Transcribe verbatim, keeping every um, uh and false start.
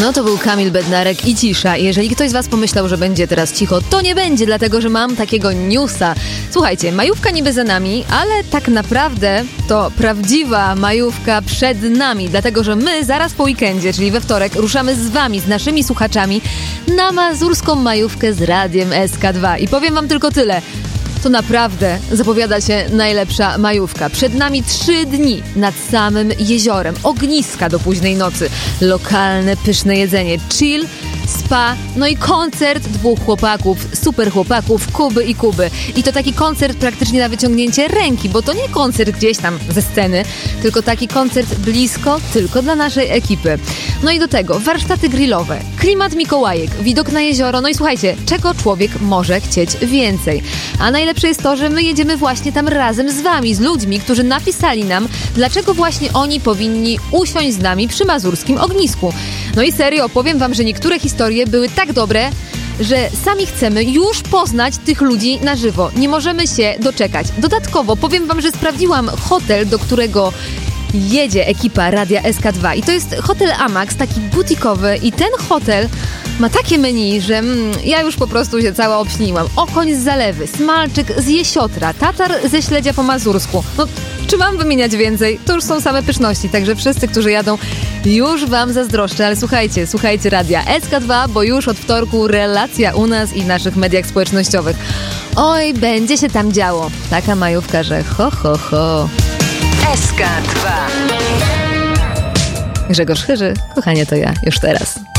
No to był Kamil Bednarek i cisza. Jeżeli ktoś z was pomyślał, że będzie teraz cicho, to nie będzie, dlatego że mam takiego newsa. Słuchajcie, majówka niby za nami, ale tak naprawdę to prawdziwa majówka przed nami, dlatego że my zaraz po weekendzie, czyli we wtorek, ruszamy z wami, z naszymi słuchaczami na mazurską majówkę z Radiem S K dwa. I powiem wam tylko tyle. To naprawdę zapowiada się najlepsza majówka. Przed nami trzy dni nad samym jeziorem, ogniska do późnej nocy, lokalne, pyszne jedzenie, chill, spa, no i koncert dwóch chłopaków, super chłopaków, Kuby i Kuby. I to taki koncert praktycznie na wyciągnięcie ręki, bo to nie koncert gdzieś tam ze sceny, tylko taki koncert blisko, tylko dla naszej ekipy. No i do tego warsztaty grillowe, klimat Mikołajek, widok na jezioro, no i słuchajcie, czego człowiek może chcieć więcej. A najlepsze jest to, że my jedziemy właśnie tam razem z wami, z ludźmi, którzy napisali nam, dlaczego właśnie oni powinni usiąść z nami przy mazurskim ognisku. No i serio, powiem wam, że niektóre historie były tak dobre, że sami chcemy już poznać tych ludzi na żywo. Nie możemy się doczekać. Dodatkowo powiem wam, że sprawdziłam hotel, do którego jedzie ekipa Radia S K dwa i to jest hotel Amax, taki butikowy i ten hotel ma takie menu, że mm, ja już po prostu się cała obśniłam. Okoń z zalewy, smalczyk z jesiotra, tatar ze śledzia po mazursku. No, czy mam wymieniać więcej? To już są same pyszności, także wszyscy, którzy jadą, już wam zazdroszczę, ale słuchajcie, słuchajcie Radia S K dwa, bo już od wtorku relacja u nas i w naszych mediach społecznościowych. Oj, będzie się tam działo. Taka majówka, że ho, ho, ho. S K dwa. Grzegorz Chyży, kochanie, to ja już teraz.